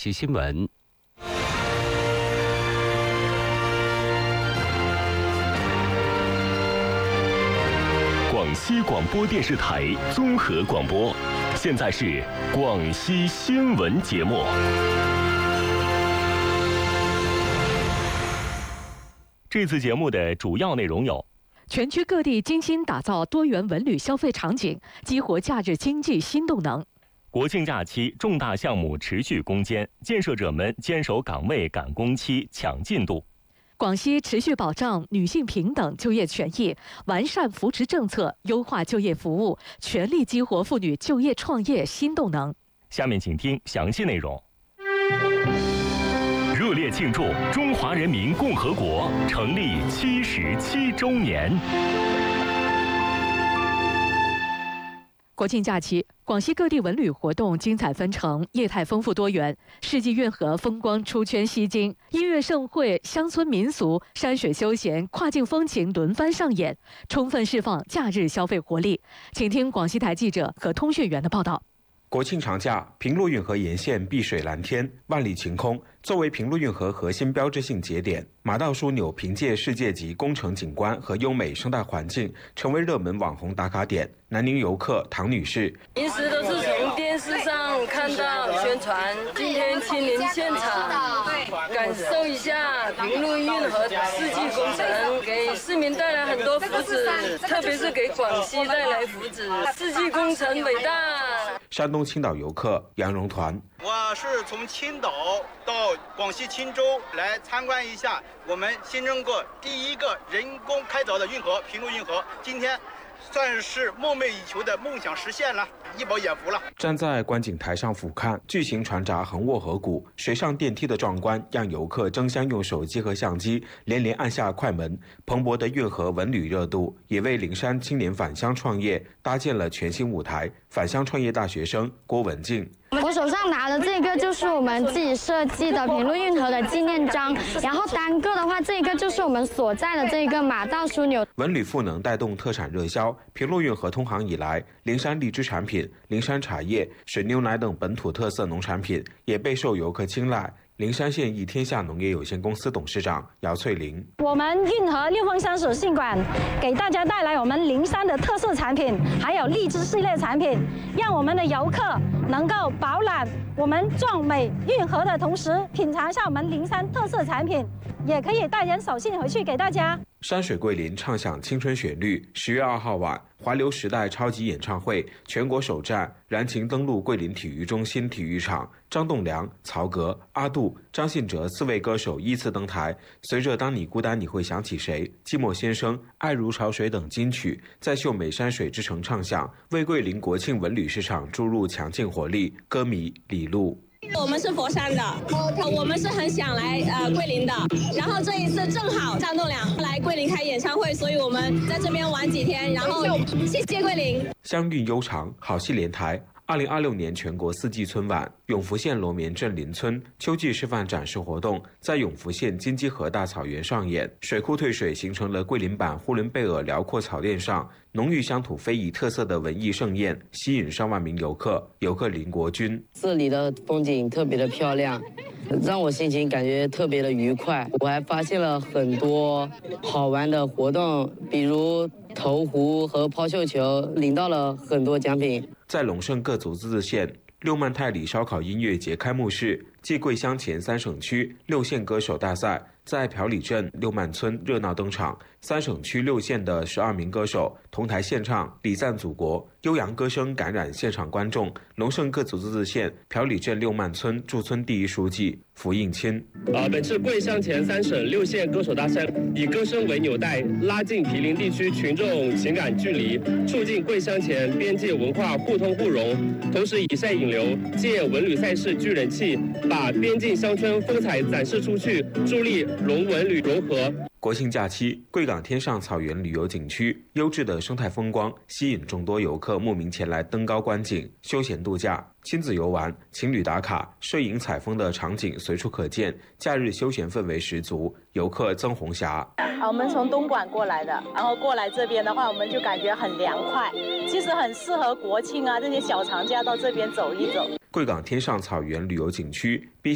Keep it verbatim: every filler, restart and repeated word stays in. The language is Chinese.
西新闻。 广西广播电视台综合广播，现在是广西新闻节目。这次节目的主要内容有： 全区各地精心打造多元文旅消费场景，激活假日经济新动能。 国庆假期重大项目持续攻坚，建设者们坚守岗位、赶工期、抢进度。 广西持续保障女性平等就业权益，完善扶持政策，优化就业服务，全力激活妇女就业创业新动能。 下面请听详细内容。热烈庆祝中华人民共和国成立七十七周年。 国庆假期，广西各地文旅活动精彩纷呈，业态丰富多元，世纪运河风光出圈吸睛，音乐盛会、乡村民俗、山水休闲、跨境风情轮番上演，充分释放假日消费活力。请听广西台记者和通讯员的报道。 国庆长假，平陆运河沿线碧水蓝天，万里晴空。作为平陆运河核心标志性节点，马道枢纽凭借世界级工程景观和优美生态环境，成为热门网红打卡点。南宁游客唐女士： 平时都是从电视上看到宣传，今天亲临现场，感受一下平陆运河世纪工程给市民带来很多福祉，特别是给广西带来福祉。世纪工程伟大。 山东青岛游客杨荣团： 我是从青岛到广西钦州来参观一下我们新增过第一个人工开凿的运河平陆运河，今天算是梦寐以求的梦想实现了，一饱眼福了。 站在观景台上俯瞰，巨型船闸横卧河谷，水上电梯的壮观让游客争相用手机和相机连连按下快门。蓬勃的运河文旅热度也为灵山青年返乡创业搭建了全新舞台。返乡创业大学生郭文静： 我手上拿的这个就是我们自己设计的平陆运河的纪念章，然后单个的话，这个就是我们所在的这个马道枢纽。 文旅赋能带动特产热销，平陆运河通航以来，灵山荔枝产品、灵山茶叶、水牛奶等本土特色农产品也备受游客青睐。灵山县益天下农业有限公司董事长姚翠玲： 我们运河六峰山水信馆给大家带来我们灵山的特色产品，还有荔枝系列产品，让我们的游客能够饱览我们壮美运河的同时，品尝一下我们灵山特色产品，也可以带点手信回去给大家。 山水桂林唱响青春旋律。十月二号晚，华流时代超级演唱会全国首站燃情登陆桂林体育中心体育场，张栋梁、曹格、阿杜、张信哲四位歌手依次登台。随着《当你孤单你会想起谁》、寂寞先生、爱如潮水等金曲在秀美山水之城唱响，为桂林国庆文旅市场注入强劲活力。歌迷李璐： 我们是佛山的，我们是很想来呃桂林的，然后这一次正好张栋梁来桂林开演唱会，所以我们在这边玩几天，然后谢谢桂林。 乡韵悠长，好戏连台。二零二六年全国四季春晚，永福县罗棉镇林村秋季示范展示活动在永福县金鸡河大草原上演。水库退水形成了桂林版呼伦贝尔辽阔草甸上浓郁乡土非遗特色的文艺盛宴，吸引上万名游客。游客林国军： 这里的风景特别的漂亮，让我心情感觉特别的愉快。我还发现了很多好玩的活动，比如投壶和抛绣球，领到了很多奖品。 在龙胜各族自治县六曼泰里烧烤音乐节开幕式暨桂乡前三省区六县歌手大赛在朴里镇六曼村热闹登场，三省区六县的十二名歌手同台献唱《礼赞祖国》，悠扬歌声感染现场观众。龙胜各族自治县朴里镇六曼村驻村第一书记符应钦： 啊，本次桂乡前三省六县歌手大赛以歌声为纽带，拉近毗邻地区群众情感距离，促进桂乡前边界文化互通互融，同时以赛引流，借文旅赛事聚人气，把边境乡村风采展示出去，助力龙文旅融合。 国庆假期，贵港天上草原旅游景区优质的生态风光吸引众多游客慕名前来登高观景、休闲度假、亲子游玩、情侣打卡、摄影采风的场景随处可见，假日休闲氛围十足。游客曾红霞： 啊，我们从东莞过来的，然后过来这边的话，我们就感觉很凉快，其实很适合国庆啊这些小长假到这边走一走。 贵港天上草原旅游景区